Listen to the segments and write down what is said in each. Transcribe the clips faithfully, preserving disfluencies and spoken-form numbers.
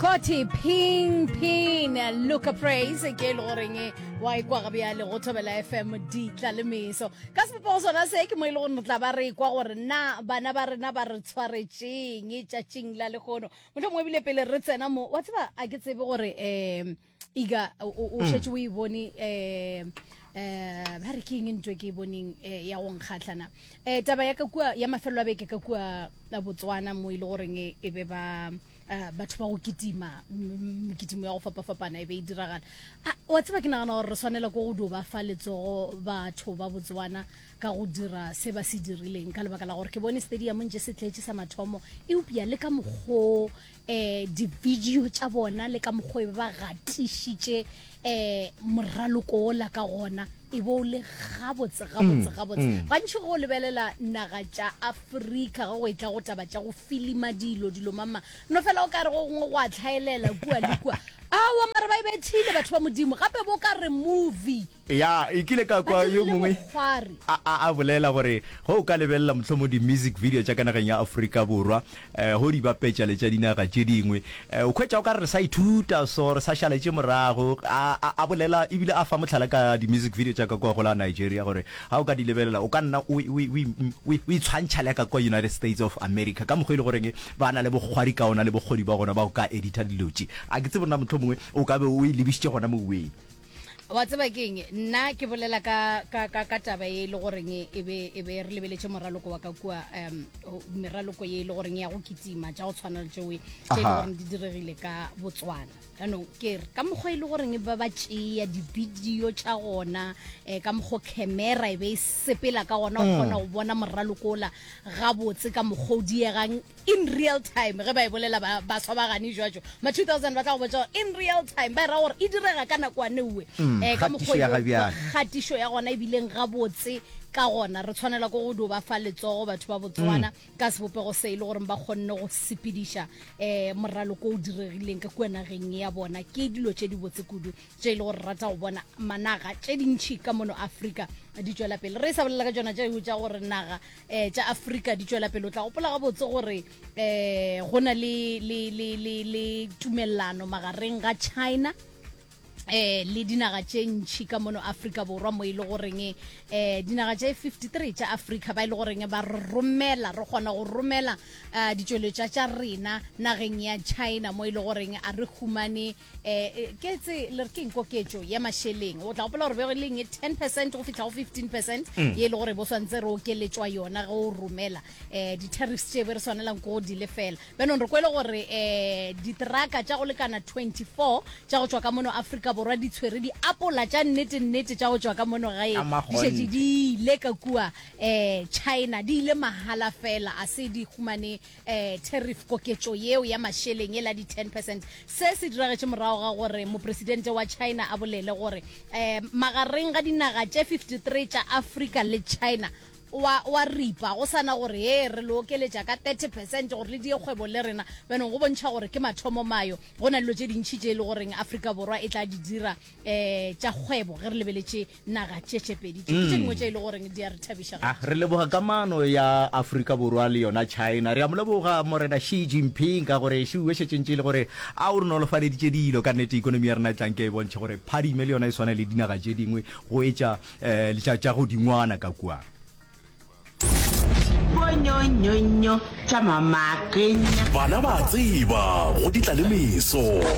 Koti ping ping look a praise ke lo reng wa ikwa ga bya le go thobela F M di tla le meso ka se po sona se ke mo ile go ntla ba re kwa gore na bana ba rena ba re tshwaretseng e tšatšing la le gono motho mo bile pele re tsena mo wa tseba a ke tsebe gore eh iga o shetse o ibone eh eh ba re king ntwe ke boning ya go nkgatlana eh taba ya ka kwa ya mafelo a beke ka kwa la Botswana mo ile goreng e be ba batho ba go kitima kitimo ya go fapa fapana e be e diragala wa tseba ke nagana gore re swanela go go ba fa letsogo batho ba Botswana ka go dira se ba se dirileng ka lebaka la gore ke bone stadium nje se tletse sa mathomo e upia le ka mogho eh di video tša bona le ka mogho ba gatishitše eh moraloko la ka gona e bo le gabotse gabotse gabotse ba ntse go lebelela naga tša Afrika go etla go taba tša go filima dilo dilo mama no fela o ka re go go a tlhaelela kua le kua awa mara ba ibethile batho ba modimo gape bo ka re movie ya ikile ka kwa yo mongwe a a bolela gore go ka lebella motlomo di music video tša kana ya Afrika borwa eh ho di ba petša le tša dinaga tše dingwe o khwetša o ka re sa ithuta so re sa šaletše morago a a bolela ebile a fa motlhala ka di music video tša ka kwa go la Nigeria gore ha o ka di lebelela o ka nna o o itshwantšha le ka kwa United States of America ka mogwe le gore bana le bogwari ka ona le bogodi ba gona ba o ka edita dilotši a ke tsebona motho mongwe o ka be o lebisitše gona mo we wa tseba keng nna ke bolela ka ka ka taba e le goreng e be e be re lebeletse moraloko wa ka kwa um meraloko ye le goreng ya go kitima tša go tshwana le tšwe tše le goreng di diregile ka Botswana ano ke re ka mogwe ile goreng ba ba tšea di video tša gona eh ka mogho camera e be sepela ka gona o kgona go bona moraloko la ga botse ka mogho diegang in real time ge ba e bolela ba swabagane jwajo ma two thousand ba tla go botsa in real time ba ra gore e direga ka nako anewe eh ka mogho khatisho ya gona e bileng ga botse ka gona re tshwanela go go do ba fa letsogo batho ba Botswana ka sebopego se ile gore ba kgonne go sepedisha eh moraloko o diregileng ka kwena geng ya bona ke dilo tše di botse kudu tše ile gore rata go bona managa tše dintši ka mono Afrika di tšwela pele re sa bolela ka tsona tše tša gore naga eh tša Afrika di tšwela pele o tla gopola ga botse gore eh gona le le le le tumellano magareng ga China eh le dinaga tše ntši ka mono Afrika borwa mo ile goreng eh dinaga tše fifty-three tša Afrika ba ile goreng ba romela re gona go romela ditšweletša tša rena nageng ya China mo ile goreng a re humane eh ke tse le ke nkoketšo ya masheleng o tla gopola gore be leng ten percent go fitla go fifteen percent ye le gore bo swantse re okeletšwa yona go romela eh di tariffs tše be re swanelang go di lefela beno re kwele gore eh ditraka tša go lekana twenty-four tša go tšwa ka mono Afrika borwa di tshwere di apola tša nnete nnete tša go tšwa ka mono gae di šetse di ile ka kua eh China di ile mahala fela a se di humane eh tariff koketšo yeo ya masheleng ela di ten percent se se diragetše morago ga gore mo presidente wa China a bolele gore eh magareng ga dinaga tše fifty-three tša Afrika le China wa wa ripa go sana gore he re lo keletša ka thirty percent gore le die kgwebo le rena beno go bontšha gore ke mathomo mayo gona dilo tše dintši tše le goreng Afrika borwa e tla di dira eh tša kgwebo ge re lebeletše naga tšetšepedi tše dingwe tše le goreng di a re thabiša ah re leboga kamano ya Afrika borwa le yona China re a mo leboga morena Xi Jinping ka gore se uwe šetšentše le gore a o re nolofaleditše dilo ka nnete ikonomi ya rena tlanke e bontšhe gore phadime le yona e swana le dinaga tše dingwe go etša eh tša go dingwana ka kua Nyonyo tša mamakenya bana ba tseba go ditla le meso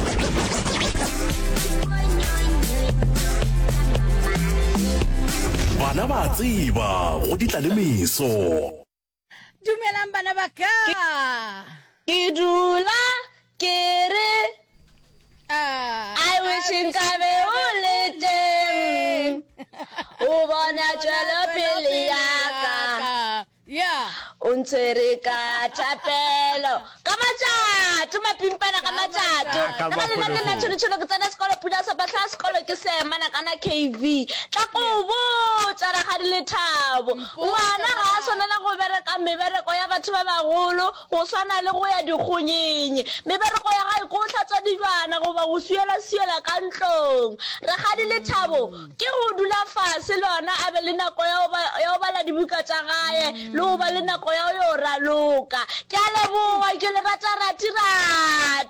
bana ba tseba go ditla le meso dumelang bana ba ka ke dula ke re ah I wish nkabe o le teng o bona tšwela pele ya ka yeah untshwere ka thapelo ka matšato mapimpana ka matšato ka lena lena tšhonotšhono ke tsena sekolo pula sa batla sekolo ke semana kana K V tla go botsa ra ga di le thabo ngwana ga a swanela go bereka mebereko ya batho ba bagolo go swana le go ya dikgonyenye mebereko ya ga go hlatswa dibana go ba go suela suela ka ntlong ra ga di le thabo ke go dula fase lona a be le nako ya go bala dibuka tša gae le go ba le nako ya yo raloka ke a leboga ke le rata rati rati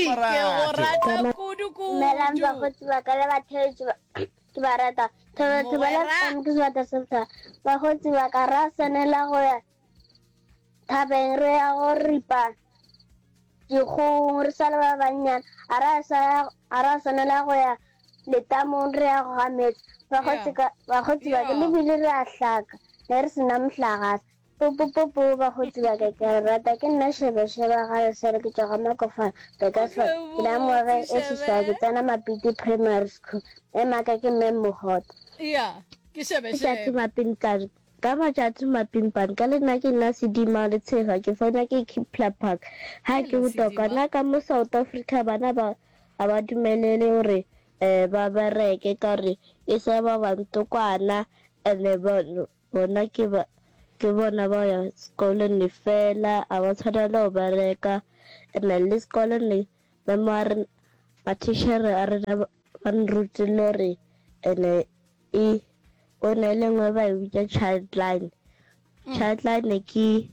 ke go rata kudu kudu melang ba go tsa ka le batho ke ba rata ke ba la ke sa ta sa ba go tsa ka ra sanela go ya tabeng re ya go ripa ke go re sala ba banyana ara sa ara sanela go ya le tamong re ya go gametsa ba go tsa ba go tsa ke le bile re a hlaka le re sena mhlagasa Popo popo ba go tsa ka ke rata ke nna shebe shebe ga se re ke tsa ma ko fa ka ka fa la mo re e se sa ke tsana mapiti primary school e maka ke memo hot yeah ke shebe shebe ke mapinka ka ba tsa mapimpan ka le nna ke nna se di ma le tshega ke fona ke Kipla Park ha ke botoka na ka mo South Africa bana ba ba dumelele hore eh ba bereke ka re e se ba ba ntokwana ene bona ke ba ke bona ba ya sekolong le fela a ba tshwanela go bereka ene le sekolong le memare matitšhere a rena ba nrutile gore ene e o ne le ngwe ba e bitša childline childline ke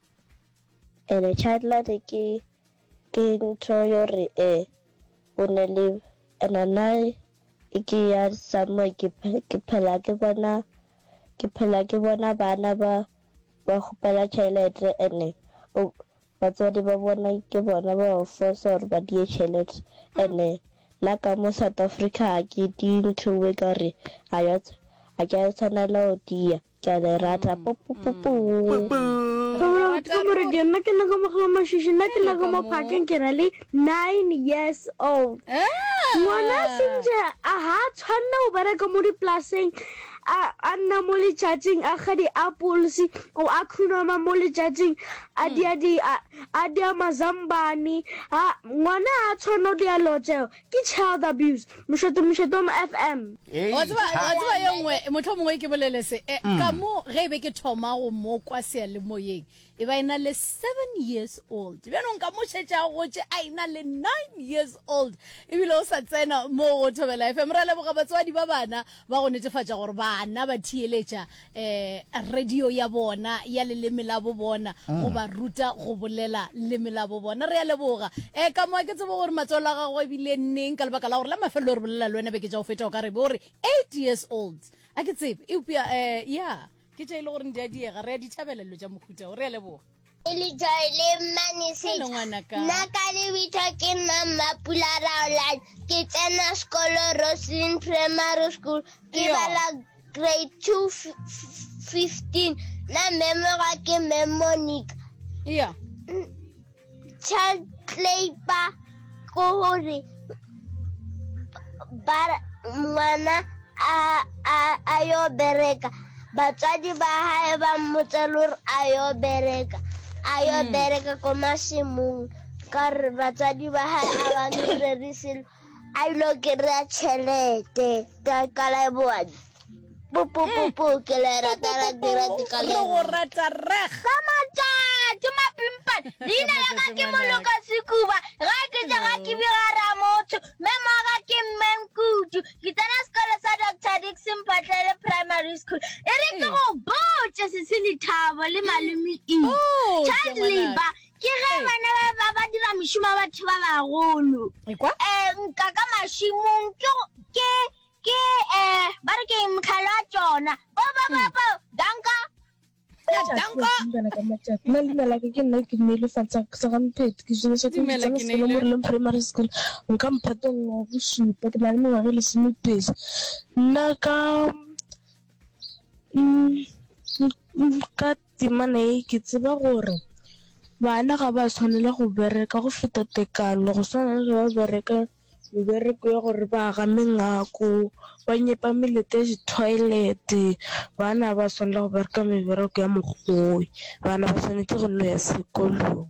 ene childline ke ke ntho yore e o ne le ene na ke ya samwe ke phela ke bona ke phela ke bona bana ba ba gopela tšhelete ene batswadi ba bona ke bona ba force gore ba die tšhelete ene la ka mo South Africa ke di ntho we ka re a ya a ka tshwanela o dia ka le rata pupupu Tomorrow again, na ke na go mo mashishi na ke na go mo phakeng ke na le nine years old. Ngwana sinja a ha tshwanna o bereka mo di plaseng a anna mo le charging a ga di apples o a khunama mo le charging a di a di a di mazambani a ngwana a tshwanna di a lotseo ke child abuse moshoto moshoto mo F M o tswa o tswa yengwe motho mongwe ke bolele se ka mo ge be ke thoma go mo kwa se le moyeng e ba ina le seven years old be no nka mo tšhetša go tše a ina le nine years old e bile o sa tsena mo go thobela F M ra le boga batswadi ba bana ba go netefatša gore bana ba thieletša eh radio ya bona ya le leme la bo bona go ba ruta go bolela leme la bo bona re ya leboga eh ka mo ke tsebo gore matsola ga go bile neng ka lebaka la gore la mafelo re bolela le wena be ke tša go feta o ka re bo re eight years old a ke tsebe e upia eh yeah ke tša ile gore ndi a diega re a dithabelelo tša mohuta o re ya leboga Eli joile manisi na kali wita ke mama pulara la ke tsena skolo Roslyn Primary School ke bala grade two fifteen na memora ke Memonic yeah child labor ko hore bar mwana a a ayo bereka batswadi ba hae ba motselor ayo bereka ayo bereka ko masimong ka re batswadi ba hae a ba nrerisile a ilo ke re tšhelete ka kala boadi pupu pupu ke le rata ra dira ka le go rata reg kamata ke mapimpan dina ya ka ke moloka sekuba ga ke ja ga ke bigara motho memo ga ke menkutu ke tsena sekolo sa Doctor Dixon Patlele Primary School e re ke go botse se se le thabo le malumi e child labor ke ge bana ba ba dira mishuma batho ba bagolo eh nka ka mashimong ke ke eh ba re ke mkhala tsona ba ba ba ba danka danka nna le mela ke nna ke ne le fatsa sa ga mpete ke jile sa ke tsena sekolo mo Roslyn Primary School nka mphatong go supa ke na le mengwaga le semipedi nna ka ka temana e ke tseba gore bana ga ba tshwanela go bereka go feta tekano go tshwana le ba bereka mebereko ya gore ba ga mengako ba nyepa melete di-toilet bana ba tshwanela go bereka mebereko ya mogoi bana ba tshwanetse go nno ya sekolong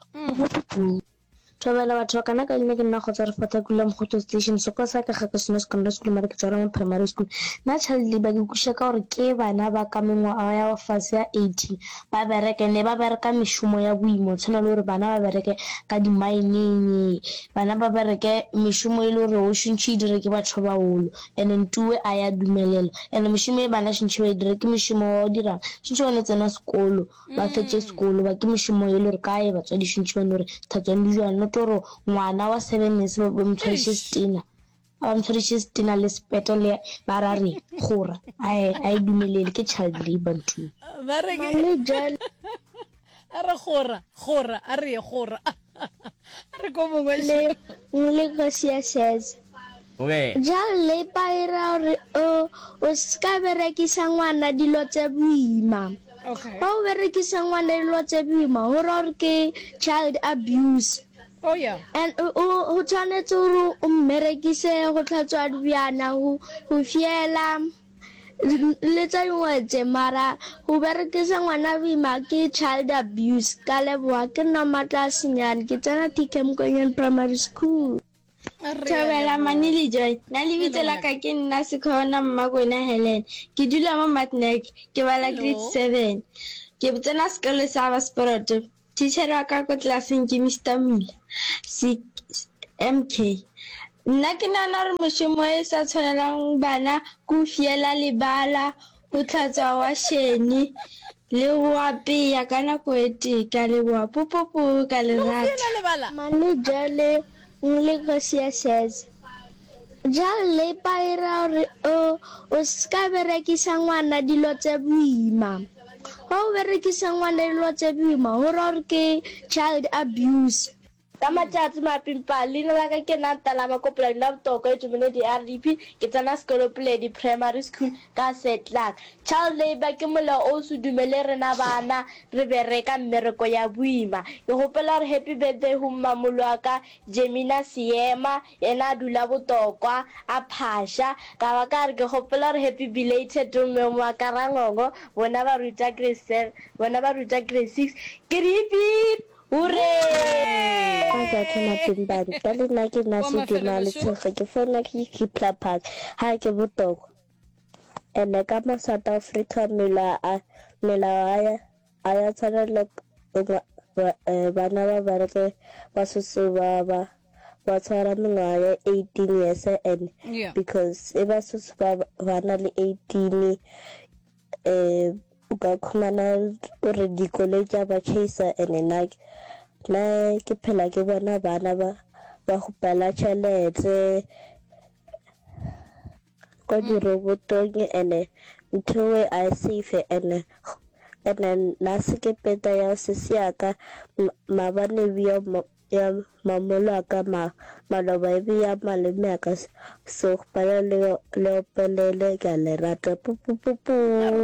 Tobela batho kana ka nne ke nna go tsara fata kula mokgotso station so ka sa ka ga ke seno secondary school mara ke tsara mo primary school na child labor ke kusha ka gore ke bana ba ka mengwa a ya fase ya eighteen ba bereke ne ba bereka mishumo ya boimo tshwana le gore bana ba bereke ka di mining bana ba bereke mishumo ile gore o shintshi dire ke batho ba ulo ene ntuwe a ya dumelela ene mishumo e bana shintshi ba dire ke mishumo o dira shintshi ba tsena sekolo ba fetse sekolo ba ke mishumo ile gore kae ba tswa di shintshi ba nore thatswa ndi jwa toro ngwana wa seven years ba mtshwarishe stina ba mtshwarishe stina le speto le marare gora ai ai dumelele ke child labor ntho ba re ke le jalo a re gora gora a re gora a re ko mongwe le le go sia says okay ja le paira re o o ska berekisa ngwana dilo tse buima okay ba o berekisa ngwana dilo tse buima ho re ke child abuse oh yeah and o tshwanetse o mmerekise go tlhatswa diana go go fiela le tsa dingwe mara go berekisa ngwana buima ke child abuse ka leboa ke nna matlasenyane ke tsena T K Mkoneng primary school Thabela Manili Joy na lebitse la ka ke nna Sekhona Mmakwena Helen ke dula mo Matnek ke bala grade seven ke tsena sekolo sa Basport teacher wa ka ko tlaseng ke Mister Mila si M K nna ke nana re moshomo e sa tshwanelang bana go fiela lebala go tlhatswa wa sheni le wa peya kana ko etika le wa popopo ka le rata manager le le go sia says ja le paira re o o ska berekisa ngwana dilo tse buima ha o berekisa ngwana dilo tse buima ho re ke child abuse ka matsatsi mapimpa lena la ka ke nna tala ba kopela nna botoko e tumene di R D P ke tsana sekolo Puledi primary school ka Setlak child labor ke mola o se dumele rena bana re bereka mmereko ya buima ke gopela re happy birthday ho mmamolo ka Jemina Siema ena dula botokwa a phasha ka ba ka re ke gopela re happy belated to mmemo wa Karangongo bona ba ruta grade seven bona ba ruta grade six ke repeat hooray ka tsena timbani ka le nna ke nna se ke na le tshega ke fona ke Kipla Park ha ke botoko ene ka mo South Africa mela a mela aya aya tsana le bana ba ba re ba se ba ba ba tsara mengwaga eighteen years and yeah. because e ba se ba bana le eighteen eh ka khumana re di college ba chaser ene na na ke phela ke bona bana ba ba go pala chaletse ko di robotong ene ntwe I safe ene ene na se ke peta ya se siaka mabane bia ya mamolo ka ma maloba bia maleme ka so pala le le pelele ka le rata pu pu pu pu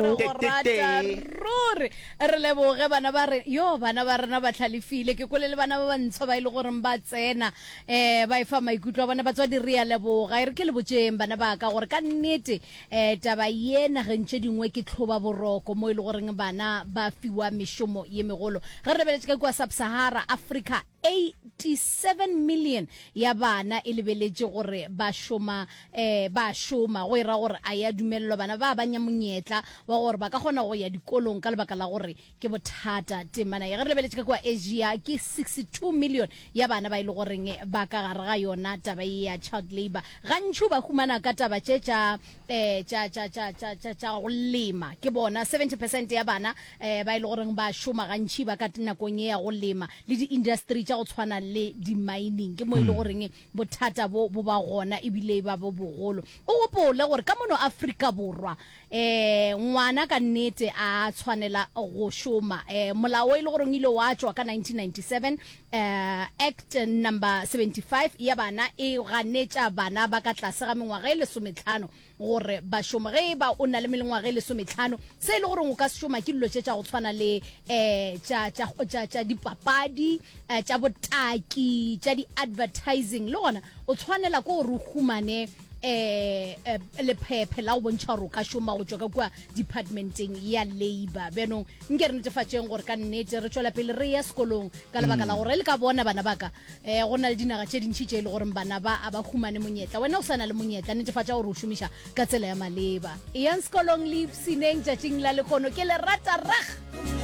ruri re leboge bana ba re yo bana ba rena ba tlhalefile ke kolele bana ba bantsho ba ile gore ba tsena eh ba ifa maikutlo bana ba tswa di rea leboga ire ke le botseng bana ba ka gore ka nnete eh taba yena ge ntse dingwe ke tlhoba boroko mo ile gore bana ba fiwa mishomo ye megolo ge re beletse ka kwa Sub-Sahara Africa eighty-seven million ya bana e lebeletse gore ba shoma eh ba shoma go ira gore a ya dumello bana ba banya monyetla wa gore ba ka gona go ya dikolong ka lebaka la gore ke bothata temana ya re lebeletse ka kwa Asia ke sixty-two million ya bana ba ile goreng ba ka gare ga yona taba ya child labor gantšu ba humana ka taba tše tša eh tša tša tša tša tša go lema ke bona seventy percent ya bana eh ba ile goreng ba shoma gantši ba ka tinakong ya go lema le di industry tša go tshwana le di mining ke mo ile goreng bothata bo bo ba gona e bile ba bo bogolo o gopole gore ka mono Afrika Borwa eh ngwana ka nnete a tshwanela go shoma eh molao ile gore ile wa tswa ka nineteen ninety-seven eh act number seventy-five ya bana e ganetša bana ba ka tlase ga mengwaga e lesometlhano gore ba shoma ge ba o na le mengwaga e lesometlhano se ile gore o ka shoma ke dilo tša go tshwana le eh tša tša tša dipapadi tša botaki tša di advertising le gona o tshwanela go re humane eh le phephe la o bontšha ro ka shoma go tswa ka kwa departmenteng ya labor beno nke re netefatšeng gore ka nnete re tswela pele re ya sekolong ka lebaka la gore le ka bona bana baka eh go na le dinaga tše dintšhi tše le gore bana ba a ba humane monyetla wena o sana le monyetla netefatša gore o šomiša ka tsela ya maleba e yang sekolong le sineng tšatšing la lekgono ke le rata rag